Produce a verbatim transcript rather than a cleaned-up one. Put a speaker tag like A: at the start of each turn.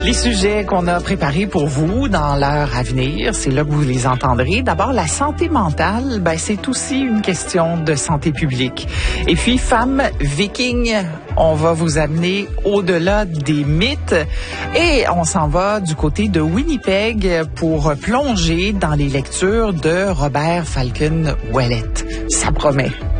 A: Les sujets qu'on a préparés pour vous dans l'heure à venir, c'est là que vous les entendrez. D'abord, la santé mentale, ben, c'est aussi une question de santé publique. Et puis, femmes vikings, on va vous amener au-delà des mythes et on s'en va du côté de Winnipeg pour plonger dans les lectures de Robert Falcon Ouellet. Ça promet.